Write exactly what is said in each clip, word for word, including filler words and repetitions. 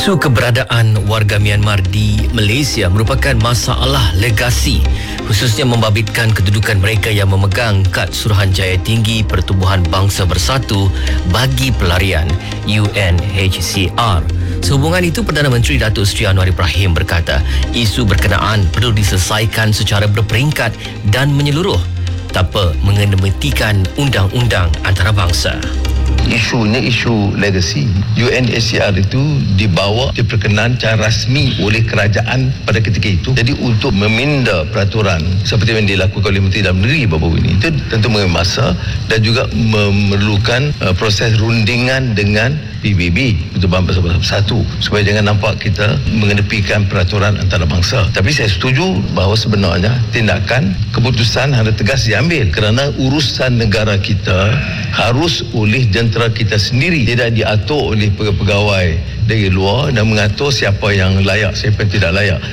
Isu keberadaan warga Myanmar di Malaysia merupakan masalah legasi, khususnya membabitkan kedudukan mereka yang memegang Kad Suruhanjaya Tinggi Pertubuhan Bangsa Bersatu bagi Pelarian U N H C R. Sehubungan itu, Perdana Menteri Datuk Seri Anwar Ibrahim berkata, isu berkenaan perlu diselesaikan secara berperingkat dan menyeluruh tanpa mengenemetikan undang-undang antarabangsa. Isunya isu legasi. U N H C R itu dibawa, diperkenan secara rasmi oleh kerajaan pada ketika itu. Jadi untuk meminda peraturan seperti yang dilakukan oleh Menteri Dalam Negeri baru-baru ini, itu tentu mengambil masa dan juga memerlukan uh, proses rundingan dengan P B B, Pertubuhan Bangsa Bersatu, supaya jangan nampak kita mengenepikan peraturan antarabangsa. Tapi saya setuju bahawa sebenarnya tindakan keputusan harus tegas diambil kerana urusan negara kita harus oleh jentera kita sendiri, tidak diatur oleh pegawai dari luar dan mengatur siapa yang layak, siapa yang tidak layak.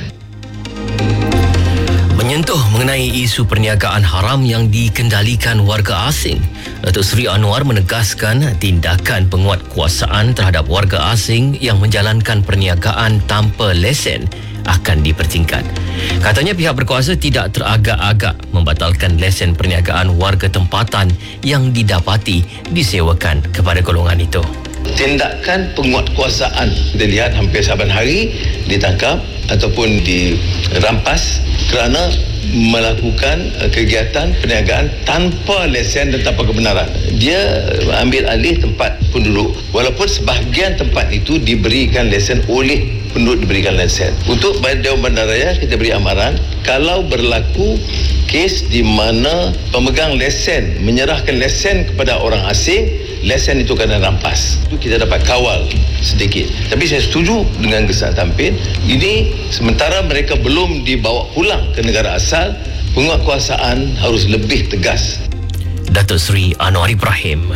Menyentuh mengenai isu perniagaan haram yang dikendalikan warga asing, Datuk Seri Anwar menegaskan tindakan penguatkuasaan terhadap warga asing yang menjalankan perniagaan tanpa lesen akan dipertingkat. Katanya pihak berkuasa tidak teragak-agak membatalkan lesen perniagaan warga tempatan yang didapati disewakan kepada golongan itu. Tindakan penguatkuasaan kita lihat hampir saban hari ditangkap ataupun dirampas kerana melakukan kegiatan perniagaan tanpa lesen dan tanpa kebenaran. Dia ambil alih tempat penduduk walaupun sebahagian tempat itu diberikan lesen oleh penduduk, diberikan lesen. Untuk Dewan Bandaraya kita beri amaran, kalau berlaku kes di mana pemegang lesen menyerahkan lesen kepada orang asing, lesen itu kena rampas. Itu kita dapat kawal sedikit. Tapi saya setuju dengan Gesat Tampin. Ini sementara mereka belum dibawa pulang ke negara asal, penguatkuasaan harus lebih tegas. Datuk Seri Anwar Ibrahim.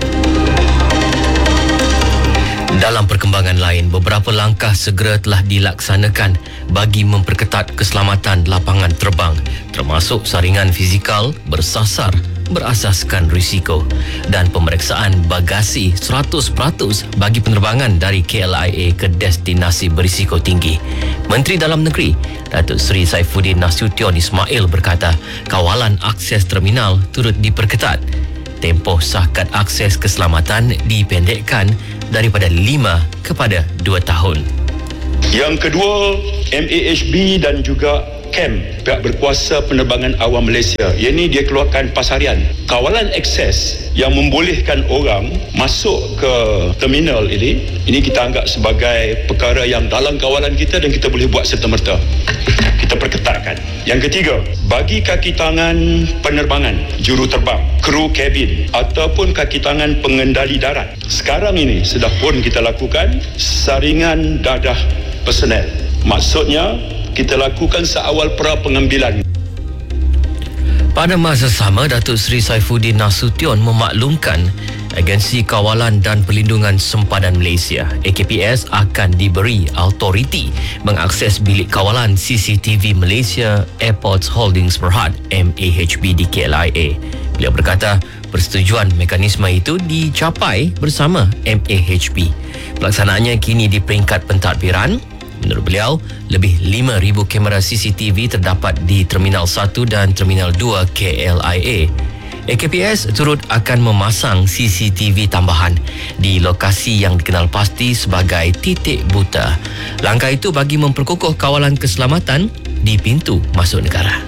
Dalam perkembangan lain, beberapa langkah segera telah dilaksanakan bagi memperketat keselamatan lapangan terbang, termasuk saringan fizikal bersasar berasaskan risiko dan pemeriksaan bagasi seratus peratus bagi penerbangan dari K L I A ke destinasi berisiko tinggi. Menteri Dalam Negeri Datuk Seri Saifuddin Nasution Ismail berkata, kawalan akses terminal turut diperketat. Tempoh sah kad akses keselamatan dipendekkan daripada lima kepada dua tahun. Yang kedua, M A H B dan juga C A M, pihak berkuasa penerbangan awam Malaysia, yang ini dia keluarkan pasarian. Kawalan akses yang membolehkan orang masuk ke terminal ini, ini kita anggap sebagai perkara yang dalam kawalan kita dan kita boleh buat serta-merta. Kita perketatkan. Yang ketiga, bagi kaki tangan penerbangan, juru terbang, kru kabin ataupun kaki tangan pengendali darat, sekarang ini sudah pun kita lakukan saringan dadah personel. Maksudnya kita lakukan seawal pra pengambilan. Pada masa sama, Datuk Seri Saifuddin Nasution memaklumkan Agensi Kawalan dan Perlindungan Sempadan Malaysia A K P S akan diberi autoriti mengakses bilik kawalan C C T V Malaysia Airports Holdings Berhad M A H B di K L I A. Beliau berkata persetujuan mekanisme itu dicapai bersama M A H B. Pelaksanaannya kini di peringkat pentadbiran. Menurut beliau, lebih lima ribu kamera C C T V terdapat di Terminal satu dan Terminal dua K L I A. A K P S turut akan memasang C C T V tambahan di lokasi yang dikenal pasti sebagai titik buta. Langkah itu bagi memperkukuh kawalan keselamatan di pintu masuk negara.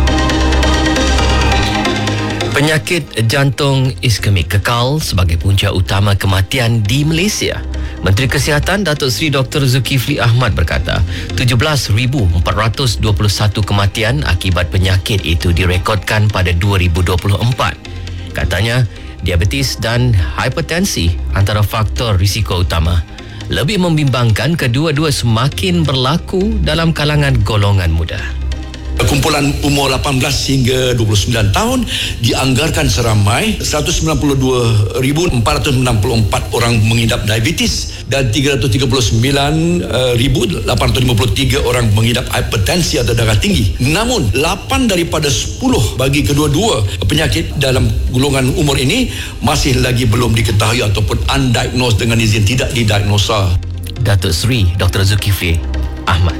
Penyakit jantung iskemik kekal sebagai punca utama kematian di Malaysia. Menteri Kesihatan Datuk Seri Doktor Zulkifli Ahmad berkata, tujuh belas ribu empat ratus dua puluh satu kematian akibat penyakit itu direkodkan pada dua ribu dua puluh empat. Katanya, diabetes dan hipertensi antara faktor risiko utama. Lebih membimbangkan, kedua-dua semakin berlaku dalam kalangan golongan muda. Kumpulan umur lapan belas hingga dua puluh sembilan tahun dianggarkan seramai seratus sembilan puluh dua ribu empat ratus enam puluh empat orang mengidap diabetes dan tiga ratus tiga puluh sembilan ribu lapan ratus lima puluh tiga orang mengidap hipertensi atau darah tinggi. Namun lapan daripada sepuluh bagi kedua-dua penyakit dalam golongan umur ini masih lagi belum diketahui ataupun undiagnosed dengan izin tidak didiagnosa. Datuk Seri Doktor Zulkifli Ahmad.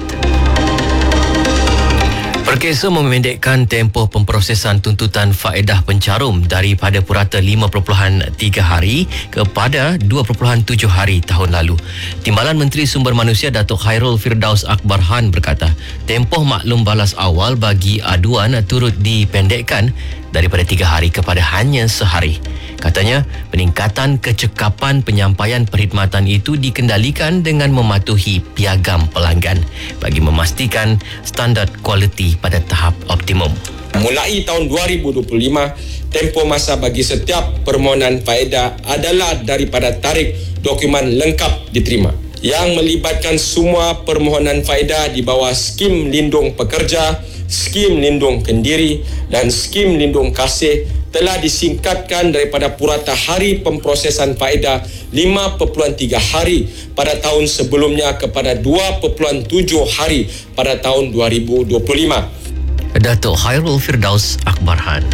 Perkesa memendekkan tempoh pemprosesan tuntutan faedah pencarum daripada purata lima perpuluhan tiga hari kepada dua perpuluhan tujuh hari tahun lalu. Timbalan Menteri Sumber Manusia Datuk Khairul Firdaus Akbarhan berkata, tempoh maklum balas awal bagi aduan turut dipendekkan daripada tiga hari kepada hanya sehari. Katanya, peningkatan kecekapan penyampaian perkhidmatan itu dikendalikan dengan mematuhi piagam pelanggan bagi memastikan standard kualiti pada tahap optimum. Mulai tahun dua ribu dua puluh lima, tempoh masa bagi setiap permohonan faedah adalah daripada tarikh dokumen lengkap diterima, yang melibatkan semua permohonan faedah di bawah skim lindung pekerja, skim lindung kendiri dan skim lindung kasih telah disingkatkan daripada purata hari pemprosesan faedah lima perpuluhan tiga hari pada tahun sebelumnya kepada dua perpuluhan tujuh hari pada tahun dua ribu dua puluh lima. Datuk Khairul Firdaus Akbarhan.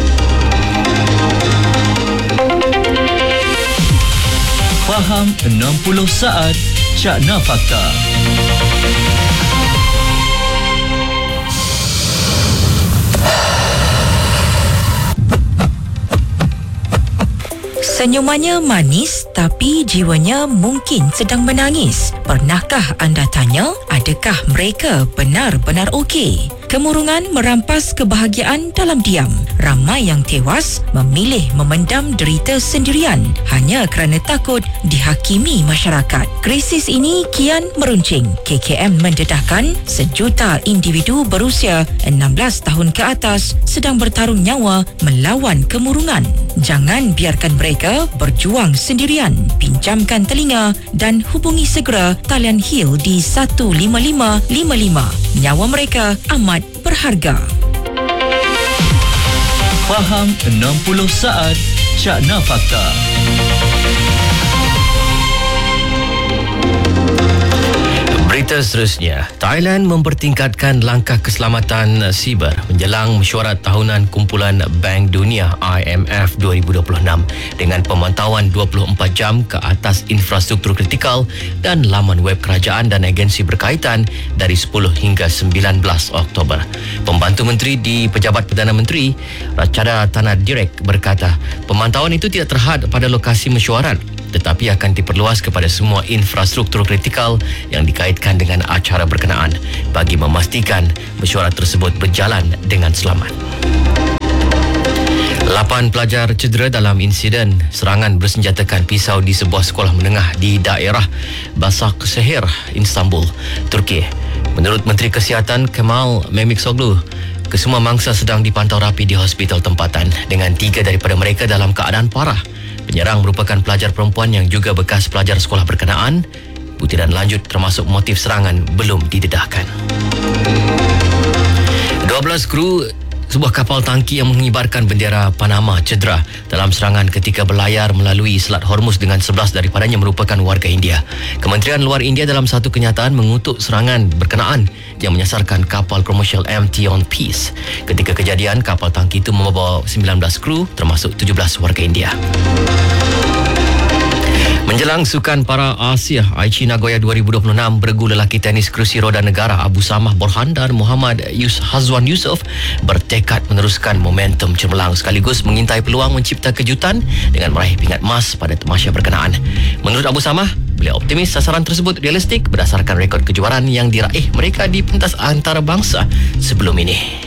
Faham enam puluh saat Cakna Fakta. Senyumannya manis tapi jiwanya mungkin sedang menangis. Pernahkah anda tanya, adakah mereka benar-benar okey? Kemurungan merampas kebahagiaan dalam diam. Ramai yang tewas memilih memendam derita sendirian hanya kerana takut dihakimi masyarakat. Krisis ini kian meruncing. K K M mendedahkan sejuta individu berusia enam belas tahun ke atas sedang bertarung nyawa melawan kemurungan. Jangan biarkan mereka berjuang sendirian. Pinjamkan telinga dan hubungi segera talian Hill di satu lima lima lima lima. Nyawa mereka amat berharga. Faham enam puluh saat Cakna Fakta. Berita seterusnya, Thailand mempertingkatkan langkah keselamatan siber menjelang mesyuarat tahunan kumpulan Bank Dunia I M F dua ribu dua puluh enam dengan pemantauan dua puluh empat jam ke atas infrastruktur kritikal dan laman web kerajaan dan agensi berkaitan dari sepuluh hingga sembilan belas Oktober. Pembantu Menteri di Pejabat Perdana Menteri, Rachada Tanadirek berkata, pemantauan itu tidak terhad pada lokasi mesyuarat tetapi akan diperluas kepada semua infrastruktur kritikal yang dikaitkan dengan acara berkenaan bagi memastikan mesyuarat tersebut berjalan dengan selamat. Lapan pelajar cedera dalam insiden serangan bersenjatakan pisau di sebuah sekolah menengah di daerah Başakşehir, Istanbul, Turki. Menurut Menteri Kesihatan Kemal Memiksoglu, kesemua mangsa sedang dipantau rapi di hospital tempatan dengan tiga daripada mereka dalam keadaan parah. Penyerang merupakan pelajar perempuan yang juga bekas pelajar sekolah berkenaan. Butiran lanjut termasuk motif serangan belum didedahkan. dua belas kru sebuah kapal tangki yang mengibarkan bendera Panama cedera dalam serangan ketika berlayar melalui Selat Hormuz dengan sebelas daripadanya merupakan warga India. Kementerian Luar India dalam satu kenyataan mengutuk serangan berkenaan yang menyasarkan kapal komersial M T On Peace. Ketika kejadian, kapal tangki itu membawa sembilan belas kru termasuk tujuh belas warga India. Menjelang Sukan Para Asia Aichi Nagoya dua ribu dua puluh enam, beregu lelaki tenis kerusi roda negara Abu Samah Borhan dan Muhammad Yus Hazwan Yusof bertekad meneruskan momentum cemerlang sekaligus mengintai peluang mencipta kejutan dengan meraih pingat emas pada tamasya berkenaan. Menurut Abu Samah, beliau optimis sasaran tersebut realistik berdasarkan rekod kejuaraan yang diraih mereka di pentas antarabangsa sebelum ini.